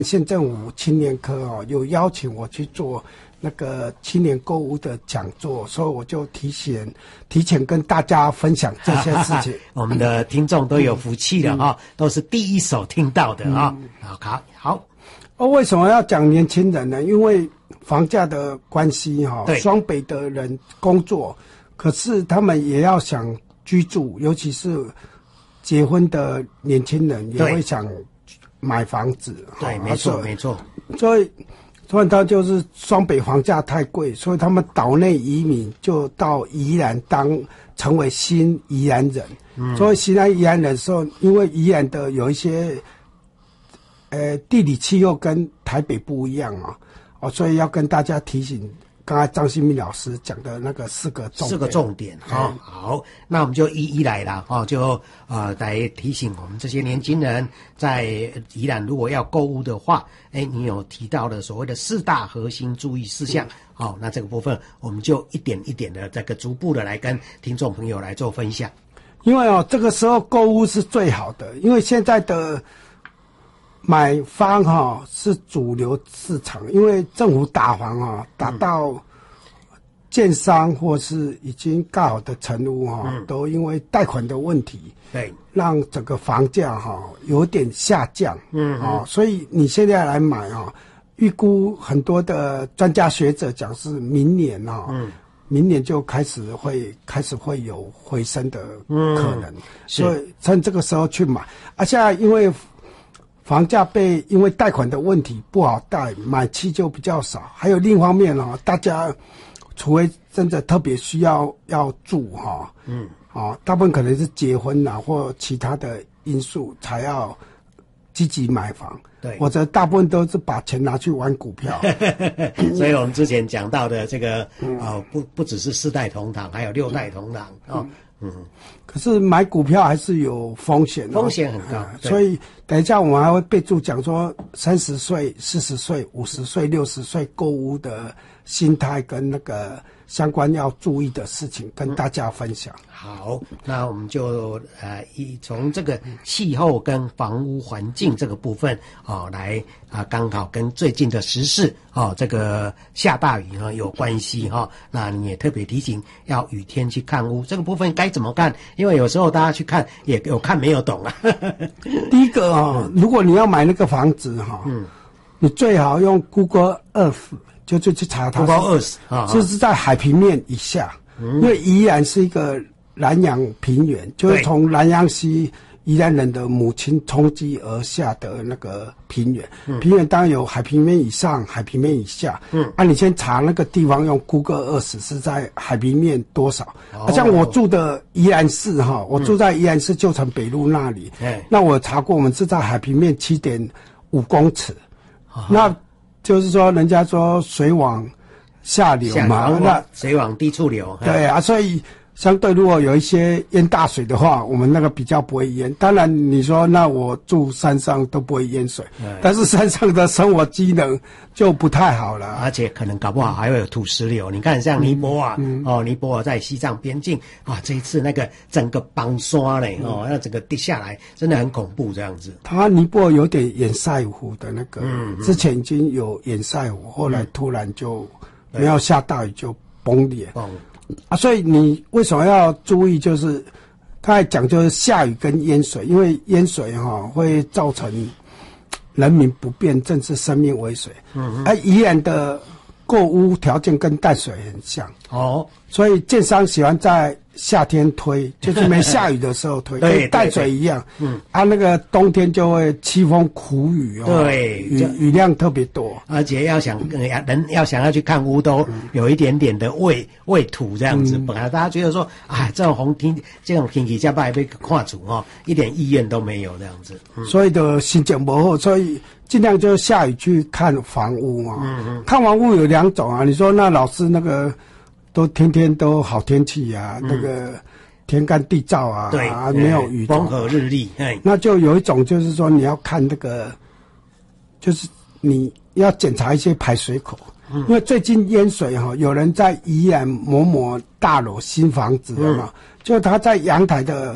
县政府青年科有邀请我去做那个青年购屋的讲座，所以我就提前跟大家分享这些事情。 我们的听众都有福气了都是第一手听到的好。 为什么要讲年轻人呢？因为房价的关系双北的人工作，可是他们也要想居住，尤其是结婚的年轻人也会想买房子。 对，没错。 所以他就是双北房价太贵，所以他们岛内移民就到宜兰成为新宜兰人。所以新宜兰人的时候，因为宜兰的有一些地理气候跟台北不一样所以要跟大家提醒刚才张新民老师讲的那个四个重点。 好，那我们就一一来了就来提醒我们这些年轻人，在宜兰如果要购物的话，你有提到的所谓的4大核心注意事项。那这个部分我们就一点一点的这个逐步的来跟听众朋友来做分享。 因为这个时候购物是最好的，因为现在的买方是主流市场，因为政府打房打到建商或是已经盖好的成屋都因为贷款的问题， 对， 让整个房价有点下降。所以你现在来买预估很多的专家学者讲是明年明年就开始会有回升的可能，所以趁这个时候去买。现在因为房价因为贷款的问题不好贷，买气就比较少。还有另一方面大家除非真的特别需要住大部分可能是结婚或其他的因素才要积极买房。 对， 或者大部分都是把钱拿去玩股票。 所以我们之前讲到的这个不只是4代同堂，还有6代同堂可是买股票还是有风险风险很高， 所以等一下我们还会备注讲说30岁、40岁、50岁、60岁购屋的心态跟那个相关要注意的事情跟大家分享。 好，那我们就从这个气候跟房屋环境这个部分来刚好跟最近的时事这个下大雨有关系那你也特别提醒要雨天去看屋，这个部分该怎么看？因为有时候大家去看也有看没有懂第一个如果你要买那个房子你最好用 Google Earth 就去查它 Google Earth 就是在海平面以下，因为宜兰是一个南洋平原，就是从南洋溪宜兰人的母亲冲击而下的那个平原。平原当然有海平面以上、海平面以下。你先查那个地方用 Google Earth 是在海平面多少。像我住的宜兰市我住在宜兰市旧城北路那里。那我查过，我们是在海平面7.5公尺。那就是说，人家说水往下流嘛，那水往低处流。 对所以相对如果有一些淹大水的话，我们那个比较不会淹。当然你说那我住山上都不会淹水，但是山上的生活机能就不太好了， 而且可能搞不好还会有土石流。你看像尼泊尔尼泊尔在西藏边境这一次那个整个崩刷嘞那整个跌下来真的很恐怖这样子。 他尼泊尔有点掩塞湖的那个之前已经有掩塞湖，后来突然就没有下大雨就崩裂。所以你为什么要注意？就是刚才讲，就是下雨跟淹水，因为淹水会造成人民不便，甚至生命危险。宜兰的购屋条件跟淡水很像所以建商喜欢在夏天推，就是没下雨的时候推，跟淡水一样。那个冬天就会凄风苦雨对， 雨量特别多， 而且人要想要去看屋都有一点点的畏土这样子。本来大家觉得说这种天气下拜被看出一点意愿都没有这样子。 所以的心情不好，所以尽量就下雨去看房屋看房屋有2种你说那老师那个都天天都好天气那个天干地燥对没有雨风和日丽。 那就有一种就是说你要看那个，就是你要检查一些排水口，因为最近淹水有人在宜兰某大楼新房子就他在阳台的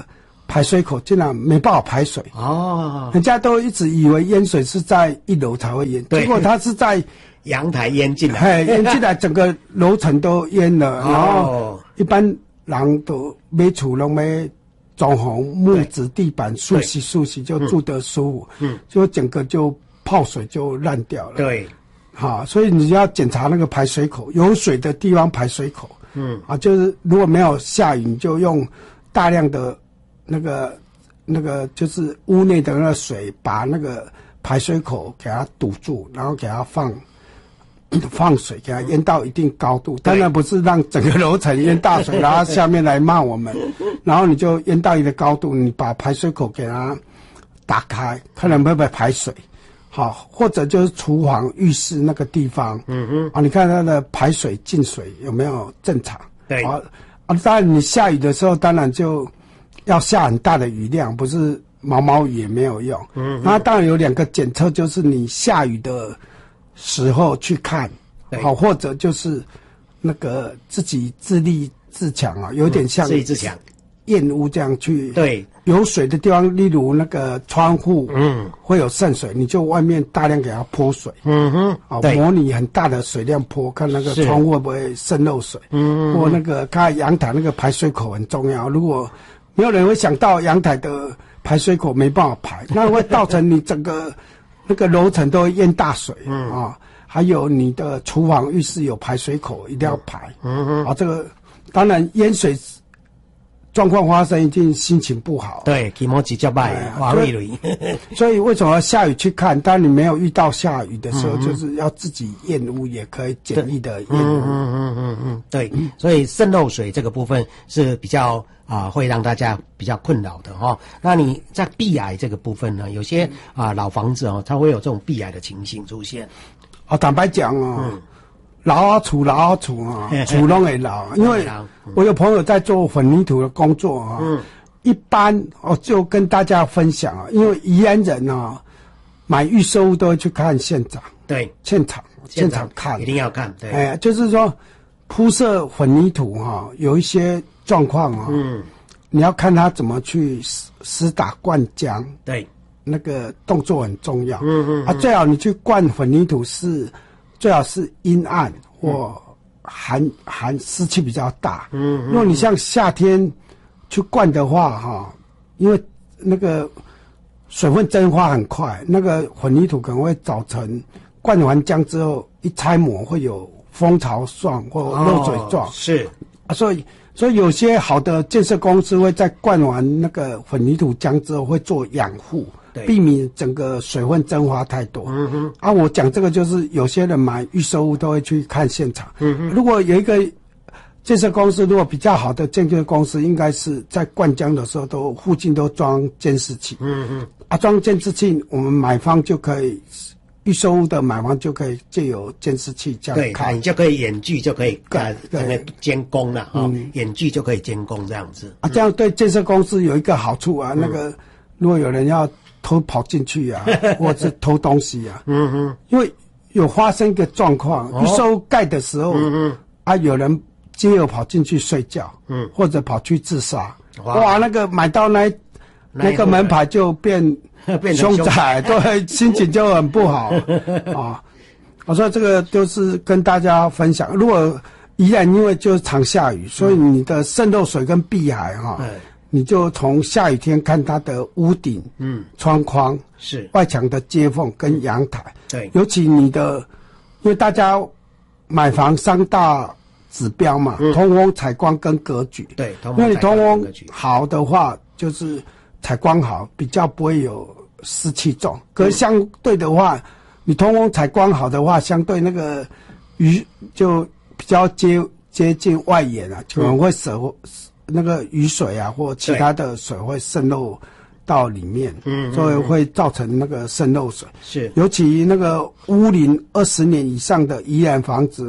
排水口竟然没办法排水。 哦， 人家都一直以为淹水是在1楼才会淹，结果它是在阳台淹进来， 淹进来，整个楼层都淹了。然后一般人都买厝拢要装潢木质地板，梳洗就住得舒服。就整个就泡水就烂掉了。 对， 好，所以你要检查那个排水口，有水的地方排水口。就是如果没有下雨，你就用大量的那个就是屋内的那个水，把那个排水口给它堵住，然后给它放水，给它淹到一定高度。当然不是让整个楼层淹大水，然后下面来骂我们。然后你就淹到一个高度，你把排水口给它打开，看能不能排水。好，或者就是厨房、浴室那个地方，你看它的排水进水有没有正常？ 对， 当然你下雨的时候，当然就要下很大的雨量，不是毛毛雨也没有用。那当然有2个检测，就是你下雨的时候去看，好，或者就是那个自己自立自强啊，有点像自立自强验屋这样去。 对。 有水的地方，例如那个窗户，会有渗水，你就外面大量给它泼水，模拟很大的水量泼，看那个窗户会不会渗漏水，或那个看阳台那个排水口很重要。如果没有人会想到阳台的排水口没办法排，那会造成你整个那个楼层都会淹大水还有你的厨房、浴室有排水口一定要排，这个当然淹水状况发生，一定心情不好。 对，気持ち就坏，滑累累。 所以为什么要下雨去看？当你没有遇到下雨的时候，就是要自己验屋，也可以简易的验屋。 对，所以渗漏水这个部分是比较会让大家比较困扰的哈。那你在壁癌这个部分呢，有些老房子它会有这种壁癌的情形出现。 坦白讲老厝厝拢会老，因为我有朋友在做混凝土的工作一般就跟大家分享因为宜兰人买预售屋都会去看现场， 对， 现场看， 一定要看，对， 就是说铺设混凝土有一些状况你要看他怎么去施打灌浆， 对， 那个动作很重要，最好你去灌混凝土最好是阴暗或含湿气比较大。如果你像夏天去灌的话因为那个水分蒸发很快，那个混凝土可能会造成灌完浆之后一拆模会有蜂巢状或漏水状。 是所以有些好的建设公司会在灌完那个混凝土浆之后会做养护，避免整个水分蒸发太多。我讲这个就是有些人买预售屋都会去看现场。如果有一个建设公司，如果比较好的建设公司，应该是在灌浆的时候附近都装监视器。装监视器，我们买方就可以。预售屋的买方就可以借由监视器这样看， 对，你就可以远距就可以整个监工了远距就可以监工这样子。 这样对建设公司有一个好处那个如果有人要偷跑进去或者是偷东西因为有发生一个状况，预售屋盖的时候有人接着跑进去睡觉，或者跑去自杀，那个买到那个门牌就变凶宅，对，心情就很不好我说这个就是跟大家分享。如果宜兰因为就是常下雨，所以你的渗漏水跟壁癌你就从下雨天看它的屋顶、窗框、是外墙的接缝跟阳台。对，尤其因为大家买房3大指标嘛，通风、采光跟格局。对，因为你通风好的话，就是采光好，比较不会有湿气重。可是相对的话，你通风采光好的话，相对那个雨就比较接近外沿可能会那个雨水或其他的水会渗漏到里面，所以会造成那个渗漏水。是，尤其那个屋龄20年以上的宜兰房子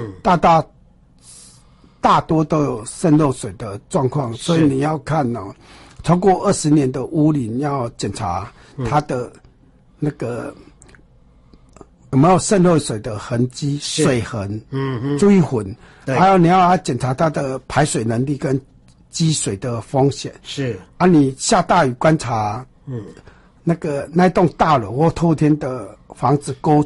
大多都有渗漏水的状况，所以你要看超过20年的屋龄要检查它的那个有没有渗漏水的痕迹、水痕、追混，还有你要检查它的排水能力跟积水的风险。 是啊，你下大雨观察，那栋大楼或透天的房子勾